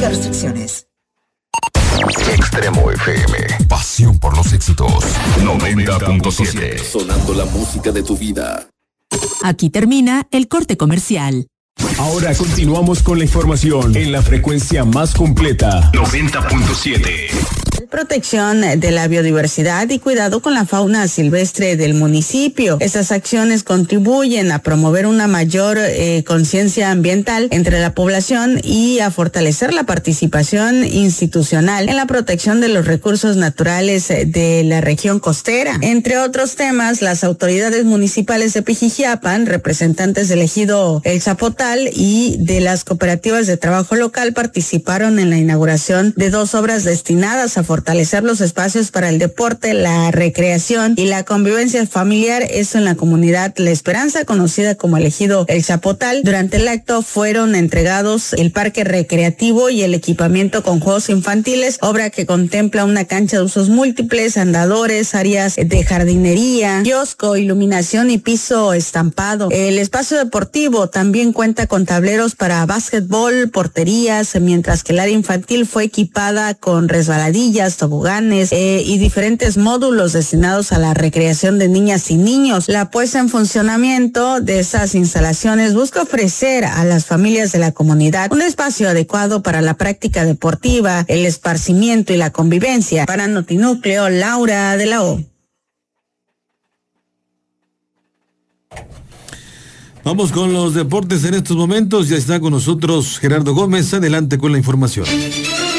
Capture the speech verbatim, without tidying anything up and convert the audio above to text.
Aplica restricciones. Extremo F M. Pasión por los éxitos. noventa punto siete. Sonando la música de tu vida. Aquí termina el corte comercial. Ahora continuamos con la información en la frecuencia más completa. noventa punto siete. Protección de la biodiversidad y cuidado con la fauna silvestre del municipio. Estas acciones contribuyen a promover una mayor eh, conciencia ambiental entre la población y a fortalecer la participación institucional en la protección de los recursos naturales de la región costera. Entre otros temas, las autoridades municipales de Pijijiapan, representantes del ejido El Zapotal y de las cooperativas de trabajo local participaron en la inauguración de dos obras destinadas a fortalecer los espacios para el deporte, la recreación y la convivencia familiar, eso en la comunidad La Esperanza, conocida como el ejido El Zapotal. Durante el acto fueron entregados el parque recreativo y el equipamiento con juegos infantiles, obra que contempla una cancha de usos múltiples, andadores, áreas de jardinería, kiosco, iluminación y piso estampado. El espacio deportivo también cuenta con tableros para básquetbol, porterías, mientras que el área infantil fue equipada con resbaladillas, toboganes eh, y diferentes módulos destinados a la recreación de niñas y niños. La puesta en funcionamiento de esas instalaciones busca ofrecer a las familias de la comunidad un espacio adecuado para la práctica deportiva, el esparcimiento y la convivencia. Para Notinúcleo, Laura de la O. Vamos con los deportes en estos momentos. Ya está con nosotros Gerardo Gómez. Adelante con la información.